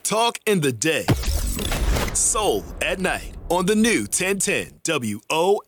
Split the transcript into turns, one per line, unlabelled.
Talk in the day. Soul at night on the new 1010 WOSN.